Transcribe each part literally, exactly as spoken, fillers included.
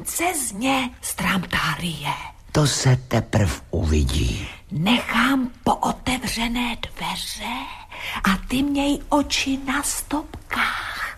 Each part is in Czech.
princezně z Tramtárie. To se teprv uvidí. Nechám pootevřené dveře a ty měj oči na stopkách.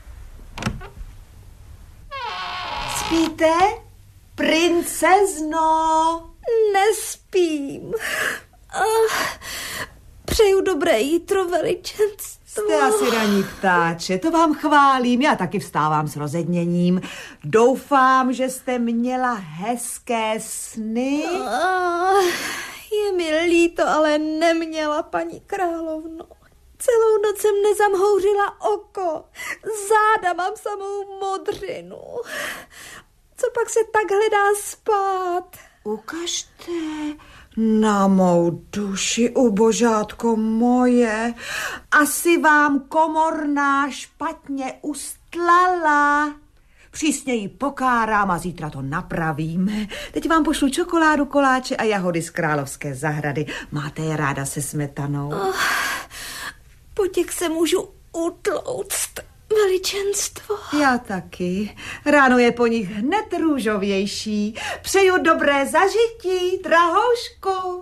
Spíte, princezno? Nespím. Uh, přeju dobré jítro, veličenstvo. Jste asi raní ptáče, to vám chválím, já taky vstávám s rozedněním. Doufám, že jste měla hezké sny. Uh, je mi líto, ale neměla, paní královno. Celou noc jsem nezamhouřila oko. Záda mám samou modřinu. Co pak se takhle dá spát? Ukažte na mou duši, ubožátko moje. Asi vám komorná špatně ustlala. Přísně ji pokárám a zítra to napravíme. Teď vám pošlu čokoládu, koláče a jahody z královské zahrady. Máte je ráda se smetanou? Oh, po těch se můžu utlouct, veličenstvo. Já taky. Ráno je po nich hned růžovější. Přeju dobré zažití, drahouško.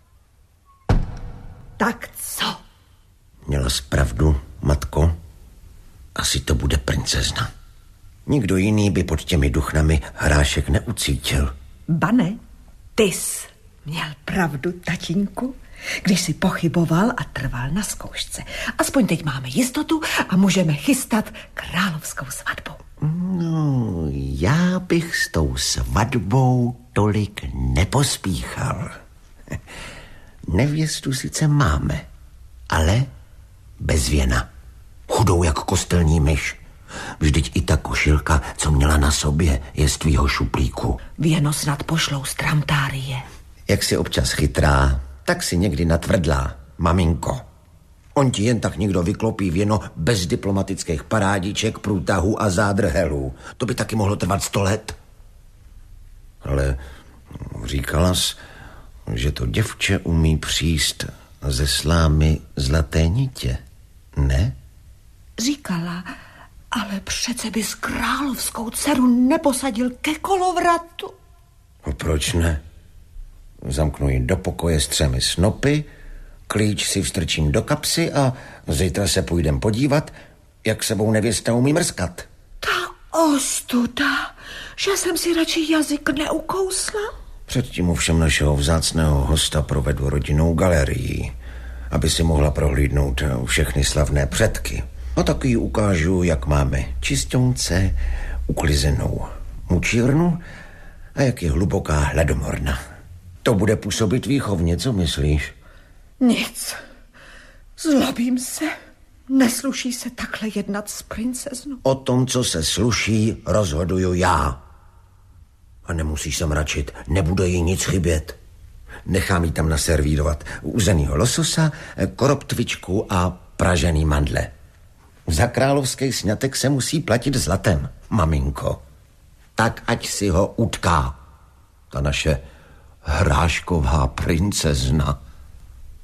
Tak co? Měla jsi pravdu, matko. Asi to bude princezna. Nikdo jiný by pod těmi duchnami hrášek neucítil. Bane, ty jsi měl pravdu, tatínku, když jsi pochyboval a trval na zkoušce. Aspoň teď máme jistotu a můžeme chystat královskou svatbu. No, já bych s tou svatbou tolik nepospíchal. Nevěstu sice máme, ale bez věna. Chudou jak kostelní myš. Vždyť i ta košilka, co měla na sobě, je z tvýho šuplíku. Věno snad pošlou z Tramtárie. Jak si občas chytrá, tak si někdy natvrdlá, maminko. On ti jen tak někdo vyklopí věno bez diplomatických parádiček, průtahů a zádrhelů. To by taky mohlo trvat sto let. Ale říkala jsi, že to děvče umí příst ze slámy zlaté nitě, ne? Říkala, ale přece bys královskou dceru neposadil ke kolovratu. No proč ne? Zamknu ji do pokoje s třemi snopy, klíč si vstrčím do kapsy a zítra se půjdem podívat, jak sebou nevěsta umí mrskat. Ta ostuda, že jsem si radši jazyk neukousla. Předtím ovšem našeho vzácného hosta provedu rodinnou galerii, aby si mohla prohlídnout všechny slavné předky. A taky jí ukážu, jak máme čistonce, uklizenou mučírnu a jak je hluboká hladomorna. To bude působit výchovně, co myslíš? Nic. Zlobím se. Nesluší se takhle jednat s princeznou. O tom, co se sluší, rozhoduju já. A nemusíš se mračit, nebude jí nic chybět. Nechám jí tam naservírovat uzenýho lososa, koroptvičku a pražený mandle. Za královský sňatek se musí platit zlatem, maminko. Tak ať si ho utká ta naše hrášková princezna.